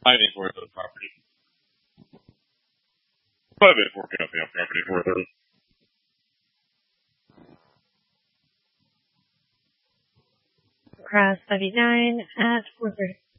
584 the property. 584 copy on property 430. Cross 79 at 430.